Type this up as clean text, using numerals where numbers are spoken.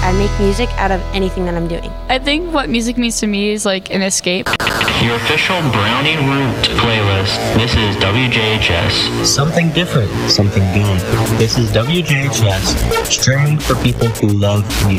I make music out of anything that I'm doing. I think what music means to me is like an escape. Your official Brownie Root playlist. This is WJHS. Something different, something good. This is WJHS, streaming for people who love music.